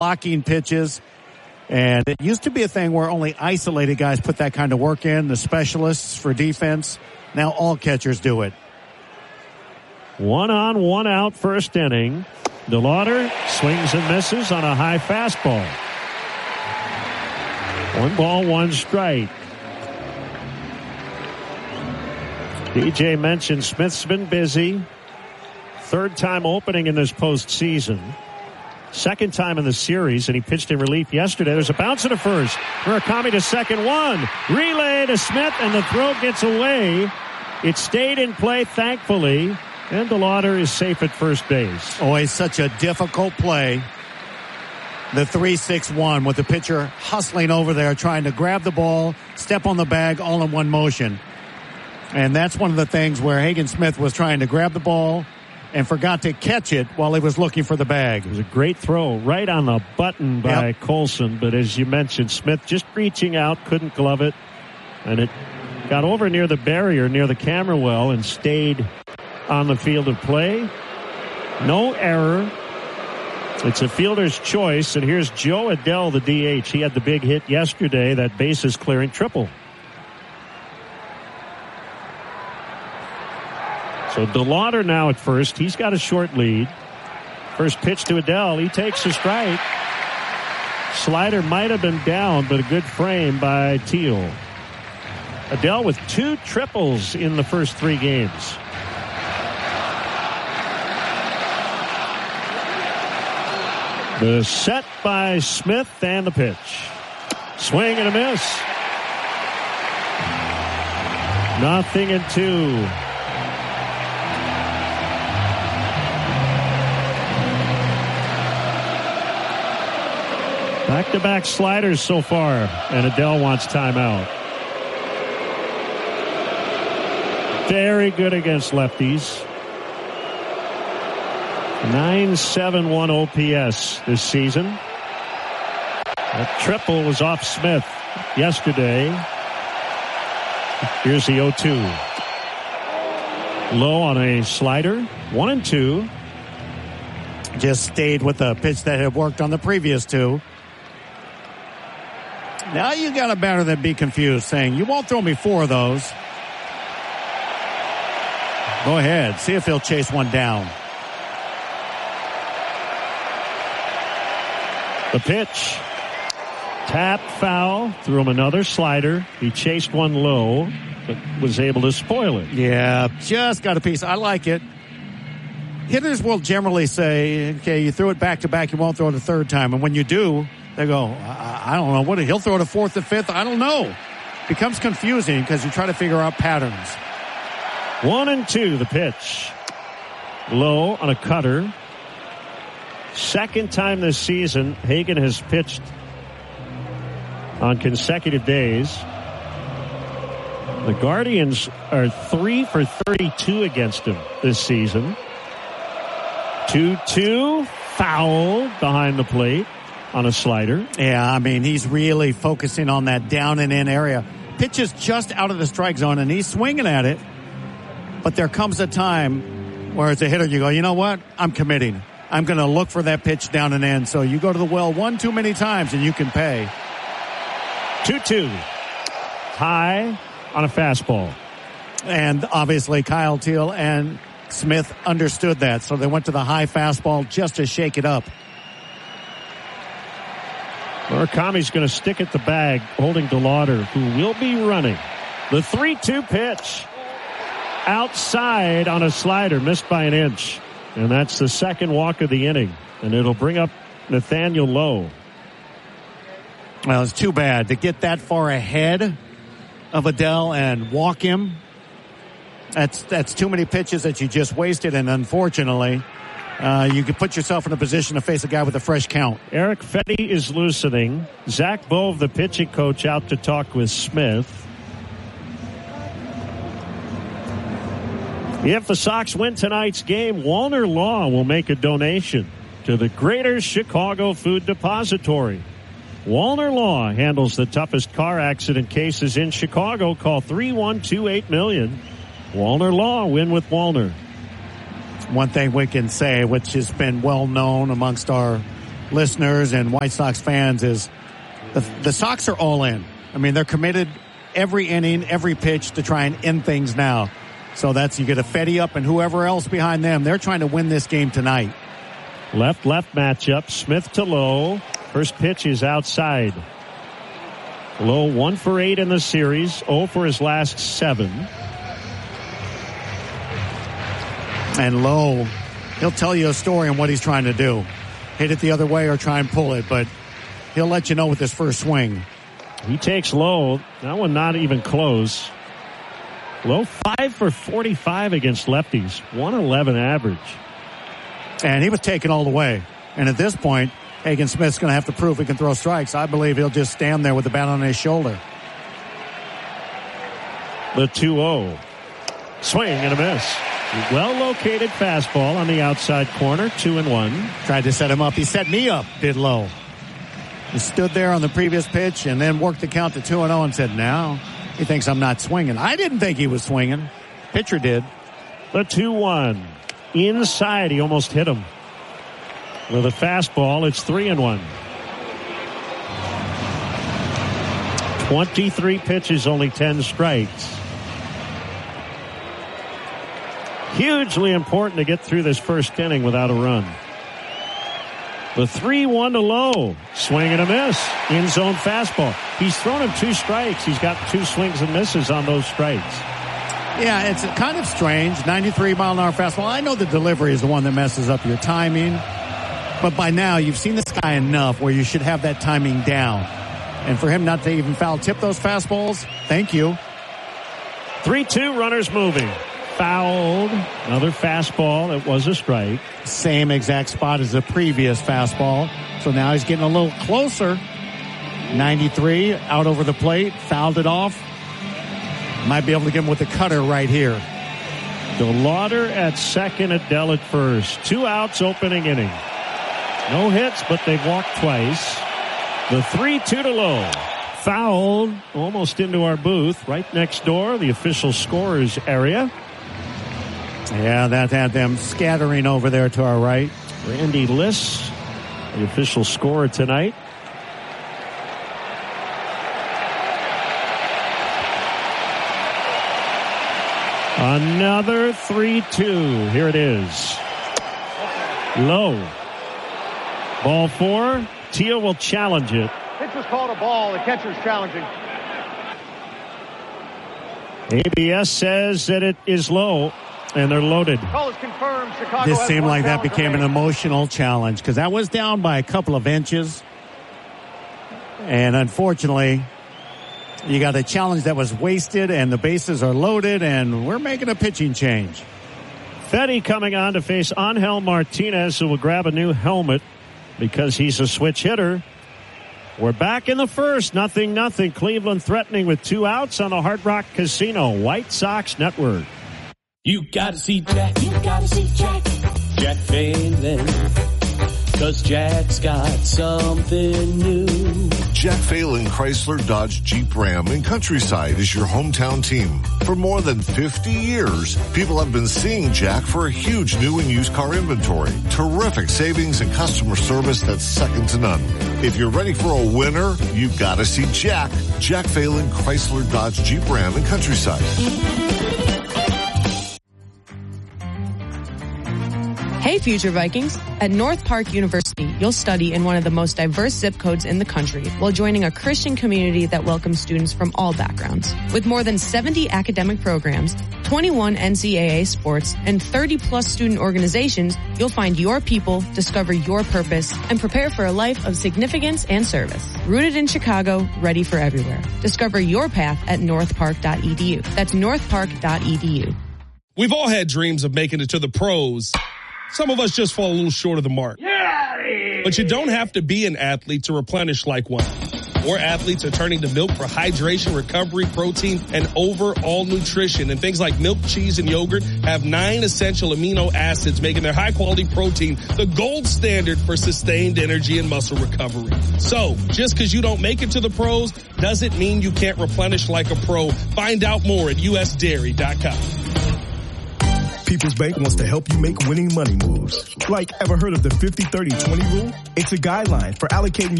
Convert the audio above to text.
blocking pitches. And it used to be a thing where only isolated guys put that kind of work in, the specialists for defense. Now all catchers do it. 1 on, 1 out, first inning. DeLauder swings and misses on a high fastball. 1 ball, 1 strike. DJ mentioned Smith's been busy. 3rd time opening in this postseason. 2nd time in the series, and he pitched in relief yesterday. There's a bounce to first. Murakami to second. 1. Relay to Smith, and the throw gets away. It stayed in play, thankfully, and DeLauder is safe at first base. Always such a difficult play. The 3-6-1 with the pitcher hustling over there, trying to grab the ball, step on the bag, all in one motion. And that's one of the things where Hagen Smith was trying to grab the ball and forgot to catch it while he was looking for the bag. It was a great throw right on the button by Colson, but as you mentioned, Smith just reaching out, couldn't glove it, and it got over near the barrier, near the camera well, and stayed on the field of play. No error. It's a fielder's choice, and here's Joe Adell, the DH. He had the big hit yesterday, that bases clearing triple. So DeLauder now at first. He's got a short lead. First pitch to Adell. He takes a strike. Slider might have been down, but a good frame by Teal. Adell with 2 triples in the first 3 games. The set by Smith and the pitch. Swing and a miss. 0-2. Back-to-back sliders so far, and Adell wants timeout. Very good against lefties. 971 OPS this season. That triple was off Smith yesterday. Here's the 0-2. Low on a slider. 1-2. Just stayed with the pitch that had worked on the previous 2. Now you got a batter that be confused, saying, you won't throw me 4 of those. Go ahead. See if he'll chase one down. The pitch. Tap foul. Threw him another slider. He chased one low, but was able to spoil it. Yeah, just got a piece. I like it. Hitters will generally say, okay, you threw it back-to-back, you won't throw it a 3rd time. And when you do, they go, I don't know. He'll throw it a 4th or 5th. I don't know. Becomes confusing because you try to figure out patterns. 1-2, the pitch. Low on a cutter. 2nd time this season, Hagen has pitched on consecutive days. The Guardians are 3 for 32 against him this season. 2-2, foul behind the plate on a slider. Yeah, I mean, he's really focusing on that down and in area. Pitch is just out of the strike zone, and he's swinging at it. But there comes a time where as a hitter, you go, you know what? I'm committing. I'm going to look for that pitch down and in. So you go to the well 1 too many times, and you can pay. 2-2. High on a fastball. And obviously Kyle Teal and Smith understood that. So they went to the high fastball just to shake it up. Murakami's going to stick at the bag, holding DeLauder, who will be running. The 3-2 pitch. Outside on a slider, missed by an inch. And that's the 2nd walk of the inning. And it'll bring up Nathaniel Lowe. Well, it's too bad to get that far ahead of Adell and walk him. That's too many pitches that you just wasted, and unfortunately, you could put yourself in a position to face a guy with a fresh count. Eric Fetty is loosening. Zach Bove, the pitching coach, out to talk with Smith. If the Sox win tonight's game, Walner Law will make a donation to the Greater Chicago Food Depository. Walner Law handles the toughest car accident cases in Chicago. Call 312-8-million. Walner Law, win with Walner. One thing we can say, which has been well known amongst our listeners and White Sox fans is the Sox are all in. I mean, they're committed every inning, every pitch to try and end things now. So you get a Fedde up and whoever else behind them. They're trying to win this game tonight. Left matchup. Smith to Lowe. First pitch is outside. Lowe 1 for 8 in the series. 0 for his last 7. And Lowe, he'll tell you a story on what he's trying to do. Hit it the other way or try and pull it, but he'll let you know with his first swing. He takes Lowe. That one not even close. Lowe 5 for 45 against lefties. 111 average. And he was taken all the way. And at this point, Hagen Smith's going to have to prove he can throw strikes. I believe he'll just stand there with the bat on his shoulder. The 2-0. Swing and a miss. Well-located fastball on the outside corner. 2-1. Tried to set him up. He set me up, did Lowe. He stood there on the previous pitch and then worked the count to 2-0 and said, now he thinks I'm not swinging. I didn't think he was swinging. Pitcher did. The 2-1. Inside, he almost hit him. With a fastball, it's 3-1. 23 pitches, only 10 strikes. Hugely important to get through this first inning without a run. The 3-1 to Lowe. Swing and a miss. In zone fastball. He's thrown him 2 strikes. He's got 2 swings and misses on those strikes. Yeah, it's kind of strange. 93-mile-an-hour fastball. I know the delivery is the one that messes up your timing. But by now, you've seen this guy enough where you should have that timing down. And for him not to even foul tip those fastballs, thank you. 3-2, runners moving. Fouled. Another fastball. It was a strike. Same exact spot as the previous fastball. So now he's getting a little closer. 93 out over the plate. Fouled it off. Might be able to get him with the cutter right here. DeLauder at second, Adell at first. 2 outs opening inning. No hits, but they've walked twice. The 3-2 to Lowe. Fouled almost into our booth right next door, the official scorers area. Yeah, that had them scattering over there to our right. Randy Liss, the official scorer tonight. Another 3-2. Here it is. Low. Ball 4. Tia will challenge it. Pitch was called a ball. The catcher's challenging. ABS says that it is low, and they're loaded. Call is confirmed. Chicago this seemed like that challenge became an remaining. emotional challenge because that was down by a couple of inches. And unfortunately, you got a challenge that was wasted, and the bases are loaded, and we're making a pitching change. Fedde coming on to face Angel Martinez, who will grab a new helmet because he's a switch hitter. We're back in the first. 0-0. Cleveland threatening with 2 outs on the Hard Rock Casino White Sox Network. You gotta see Jack. You gotta see Jack. Jack Phelan. 'Cause Jack's got something new. Jack Phelan Chrysler Dodge Jeep Ram in Countryside is your hometown team. For more than 50 years, people have been seeing Jack for a huge new and used car inventory, terrific savings, and customer service that's second to none. If you're ready for a winner, you gotta see Jack. Jack Phelan Chrysler Dodge Jeep Ram in Countryside. Hey, future Vikings. At North Park University, you'll study in one of the most diverse zip codes in the country while joining a Christian community that welcomes students from all backgrounds. With more than 70 academic programs, 21 NCAA sports, and 30-plus student organizations, you'll find your people, discover your purpose, and prepare for a life of significance and service. Rooted in Chicago, ready for everywhere. Discover your path at northpark.edu. That's northpark.edu. We've all had dreams of making it to the pros. Some of us just fall a little short of the mark. But you don't have to be an athlete to replenish like one. More athletes are turning to milk for hydration, recovery, protein, and overall nutrition. And things like milk, cheese, and yogurt have 9 essential amino acids, making their high-quality protein the gold standard for sustained energy and muscle recovery. So, just because you don't make it to the pros doesn't mean you can't replenish like a pro. Find out more at usdairy.com. People's Bank wants to help you make winning money moves. Like, ever heard of the 50-30-20 rule? It's a guideline for allocating